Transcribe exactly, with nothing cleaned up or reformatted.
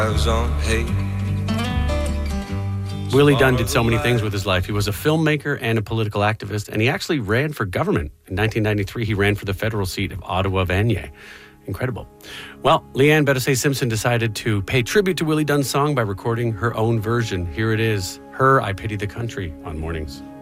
Willie Dunn did so many things with his life. He was a filmmaker and a political activist, and he actually ran for government. In nineteen ninety-three, he ran for the federal seat of Ottawa-Vanier. Incredible. Well, Leanne Bettisay-Simpson decided to pay tribute to Willie Dunn's song by recording her own version. Here it is, her I Pity the Country on Mornings.